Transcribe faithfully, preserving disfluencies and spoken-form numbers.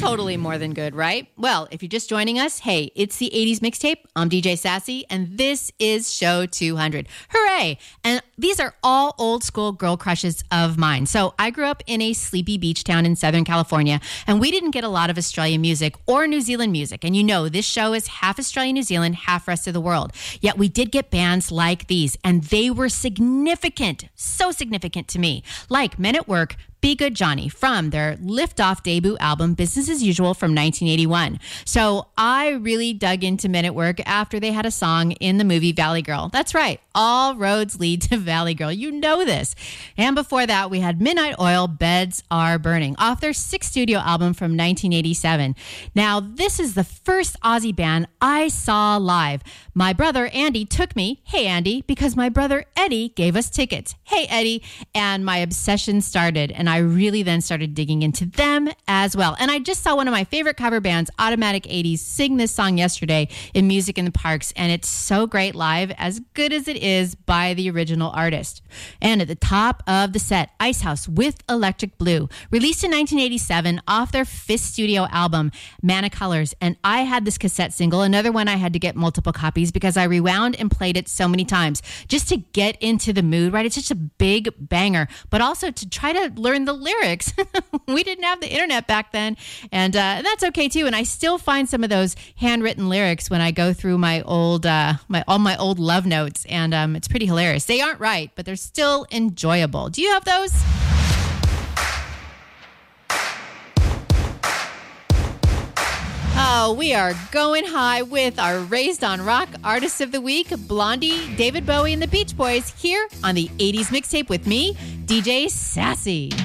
totally more than good, right? Well, if you're just joining us, hey, it's the eighties Mixtape. I'm D J Sassy, and this is show two hundred. Hooray! And these are all old school girl crushes of mine. So I grew up in a sleepy beach town in Southern California, and we didn't get a lot of Australian music or New Zealand music. And you know, this show is half Australian, New Zealand, half rest of the world. Yet we did get bands like these, and they were significant, so significant to me, like Men at Work, Be Good Johnny from their Liftoff debut album, Business as Usual from nineteen eighty-one. So I really dug into Men at Work after they had a song in the movie Valley Girl. That's right. All roads lead to Valley Girl. You know this. And before that, we had Midnight Oil, Beds Are Burning, off their sixth studio album from nineteen eighty-seven. Now, this is the first Aussie band I saw live. My brother Andy took me, hey Andy, because my brother Eddie gave us tickets. Hey Eddie, and my obsession started, and I really then started digging into them as well. And I just saw one of my favorite cover bands, Automatic eighties, sing this song yesterday in Music in the Parks, and it's so great live, as good as it is by the original artist. And at the top of the set, Icehouse with Electric Blue, released in nineteen eighty-seven off their fifth studio album, Mana Colors. And I had this cassette single, another one I had to get multiple copies because I rewound and played it so many times just to get into the mood, right? It's such a big banger, but also to try to learn the lyrics. We didn't have the internet back then, and uh, that's okay too. And I still find some of those handwritten lyrics when I go through my old, uh, my all my old love notes, and um, it's pretty hilarious. They aren't right, but they're still enjoyable. Do you have those? Oh, we are going high with our Raised on Rock Artists of the Week, Blondie, David Bowie, and the Beach Boys, here on the eighties Mixtape with me, D J Sassy.